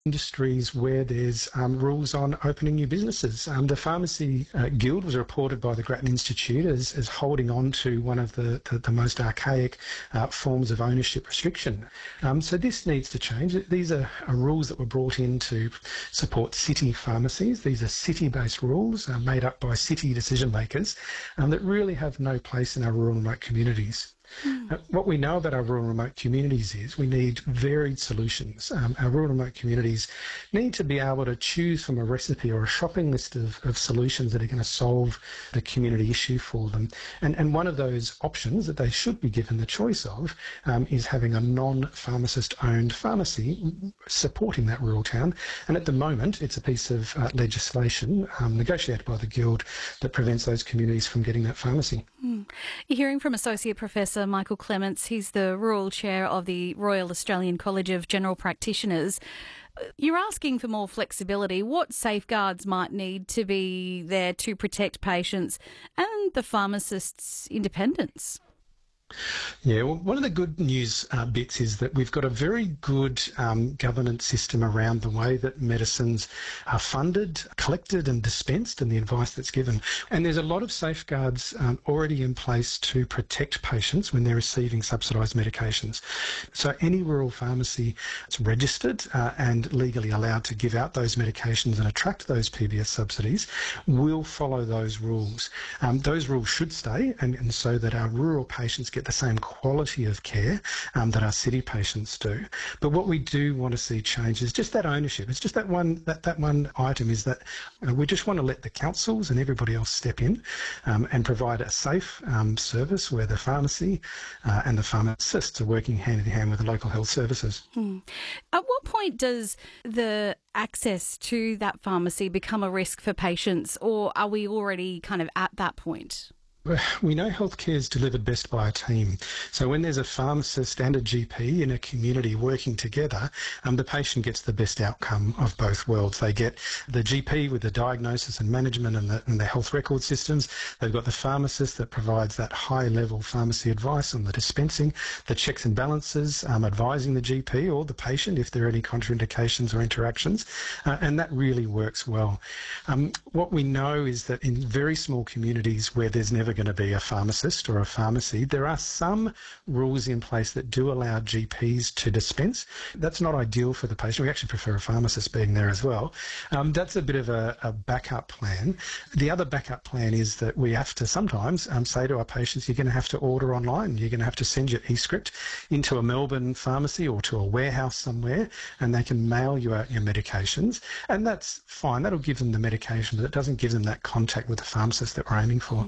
industries where there's rules on opening new businesses. The Pharmacy Guild was reported by the Grattan Institute as holding on to one of the most archaic forms of ownership restriction. So this needs to change. These are rules that were brought in to support city pharmacies. These are city-based rules made up by city decision makers that really have no place in our rural and remote communities. What we know about our rural and remote communities is we need varied solutions. Our rural and remote communities need to be able to choose from a recipe or a shopping list of solutions that are going to solve the community issue for them. And one of those options that they should be given the choice of is having a non-pharmacist owned pharmacy supporting that rural town. And at the moment, it's a piece of legislation negotiated by the Guild that prevents those communities from getting that pharmacy. You're hearing from Associate Professor Michael Clements. He's the Rural Chair of the Royal Australian College of General Practitioners. You're asking for more flexibility. What safeguards might need to be there to protect patients and the pharmacist's independence? Yeah, well, one of the good news bits is that we've got a very good governance system around the way that medicines are funded, collected and dispensed and the advice that's given. And there's a lot of safeguards already in place to protect patients when they're receiving subsidised medications. So any rural pharmacy that's registered and legally allowed to give out those medications and attract those PBS subsidies will follow those rules. Those rules should stay and so that our rural patients get the same quality of care that our city patients do. But what we do want to see change is just that ownership. It's just that one item is that we just want to let the councils and everybody else step in and provide a safe service where the pharmacy and the pharmacists are working hand in hand with the local health services. At what point does the access to that pharmacy become a risk for patients, or are we already kind of at that point? We know healthcare is delivered best by a team. So when there's a pharmacist and a GP in a community working together, the patient gets the best outcome of both worlds. They get the GP with the diagnosis and management and the health record systems. They've got the pharmacist that provides that high-level pharmacy advice on the dispensing, the checks and balances, advising the GP or the patient if there are any contraindications or interactions, and that really works well. What we know is that in very small communities where there's never going to be a pharmacist or a pharmacy, there are some rules in place that do allow GPs to dispense. That's not ideal for the patient. We actually prefer a pharmacist being there as well. That's a bit of a backup plan. The other backup plan is that we have to sometimes say to our patients, you're going to have to order online. You're going to have to send your e-script into a Melbourne pharmacy or to a warehouse somewhere, and they can mail you out your medications. And that's fine. That'll give them the medication, but it doesn't give them that contact with the pharmacist that we're aiming for.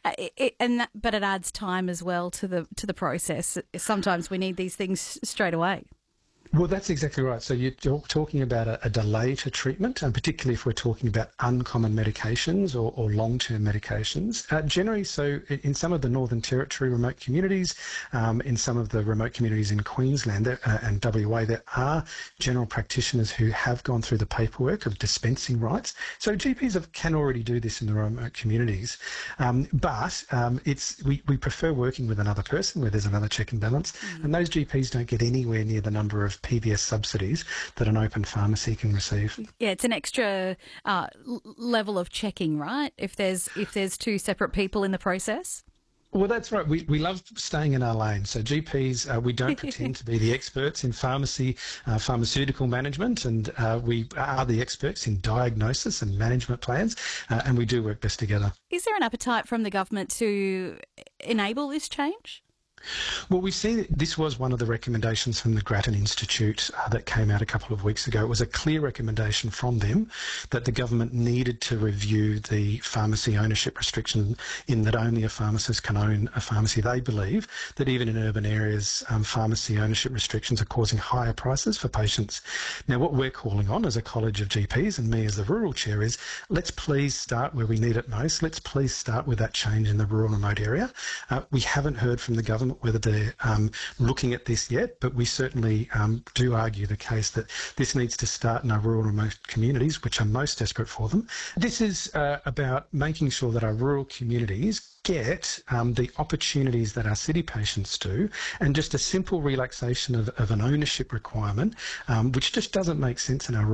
But it adds time as well to the process. Sometimes we need these things straight away. Well, that's exactly right. So you're talking about a delay to treatment, and particularly if we're talking about uncommon medications or long-term medications. Generally, so in some of the Northern Territory remote communities, in some of the remote communities in Queensland and WA, there are general practitioners who have gone through the paperwork of dispensing rights. So GPs can already do this in the remote communities. But we prefer working with another person where there's another check and balance, and those GPs don't get anywhere near the number of PBS subsidies that an open pharmacy can receive. Yeah, it's an extra level of checking, right? If there's two separate people in the process. Well, that's right. We love staying in our lane. So GPs, we don't pretend to be the experts in pharmacy, pharmaceutical management, and we are the experts in diagnosis and management plans, and we do work best together. Is there an appetite from the government to enable this change? Well, we've seen this was one of the recommendations from the Grattan Institute that came out a couple of weeks ago. It was a clear recommendation from them that the government needed to review the pharmacy ownership restriction in that only a pharmacist can own a pharmacy. They believe that even in urban areas, pharmacy ownership restrictions are causing higher prices for patients. Now, what we're calling on as a College of GPs and me as the Rural Chair is let's please start where we need it most. Let's please start with that change in the rural and remote area. We haven't heard from the government. whether they're looking at this yet, but we certainly do argue the case that this needs to start in our rural remote communities, which are most desperate for them. This is about making sure that our rural communities get the opportunities that our city patients do, and just a simple relaxation of an ownership requirement, which just doesn't make sense in our rural